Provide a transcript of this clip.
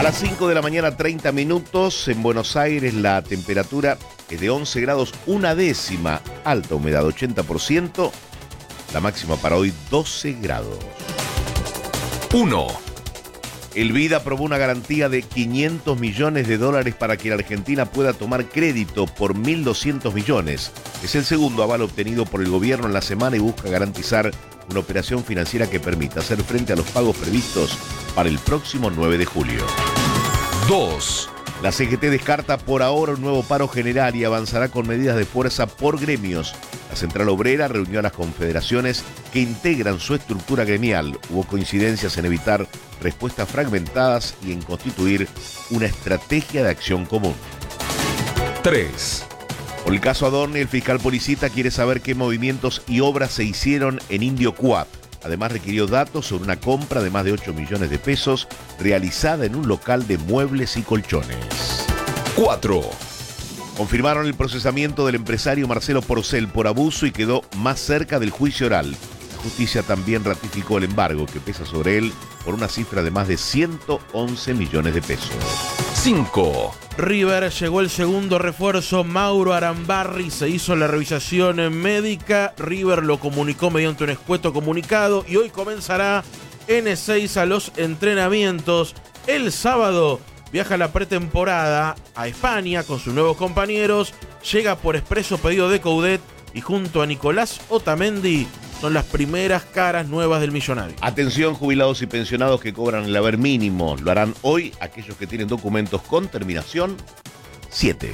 las 5 de la mañana, 30 minutos. En Buenos Aires la temperatura es de 11 grados, una décima. Alta humedad, 80%. La máxima para hoy, 12 grados. 1. El BID aprobó una garantía de $500 millones para que la Argentina pueda tomar crédito por 1.200 millones. Es el segundo aval obtenido por el gobierno en la semana y busca garantizar una operación financiera que permita hacer frente a los pagos previstos para el próximo 9 de julio. 2. La CGT descarta por ahora un nuevo paro general y avanzará con medidas de fuerza por gremios. La Central Obrera reunió a las confederaciones que integran su estructura gremial. Hubo coincidencias en evitar respuestas fragmentadas y en constituir una estrategia de acción común. 3. Por el caso Adorni, el fiscal Policita quiere saber qué movimientos y obras se hicieron en Indio Coap. Además requirió datos sobre una compra de más de 8 millones de pesos realizada en un local de muebles y colchones. 4. Confirmaron el procesamiento del empresario Marcelo Porcel por abuso y quedó más cerca del juicio oral. La justicia también ratificó el embargo que pesa sobre él por una cifra de más de 111 millones de pesos. 5. River llegó el segundo refuerzo, Mauro Arambarri, se hizo la revisación médica, River lo comunicó mediante un escueto comunicado y hoy comenzará en Ezeiza los entrenamientos. El sábado viaja a la pretemporada a España con sus nuevos compañeros, llega por expreso pedido de Coudet y junto a Nicolás Otamendi son las primeras caras nuevas del millonario. Atención, jubilados y pensionados que cobran el haber mínimo. Lo harán hoy aquellos que tienen documentos con terminación 7.